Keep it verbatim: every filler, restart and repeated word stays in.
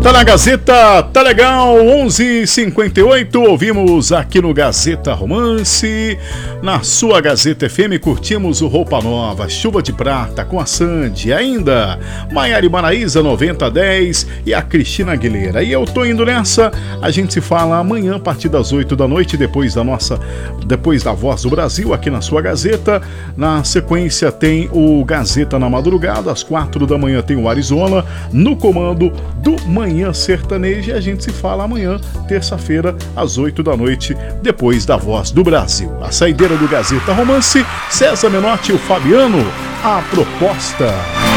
Tá na Gazeta, tá legal, onze e cinquenta e oito, ouvimos aqui no Gazeta Romance. Na sua Gazeta F M curtimos o Roupa Nova, Chuva de Prata com a Sandy, ainda Maiara e Maraísa noventa dez e a Cristina Aguilera. E eu tô indo nessa, a gente se fala amanhã a partir das oito da noite, depois da nossa, depois da Voz do Brasil aqui na sua Gazeta. Na sequência tem o Gazeta na Madrugada, às quatro da manhã tem o Arizona, no comando do Manhã Sertaneja, e a gente se fala amanhã, terça-feira, às oito da noite, depois da Voz do Brasil. A saideira do Gazeta Romance, César Menotti e o Fabiano, a proposta.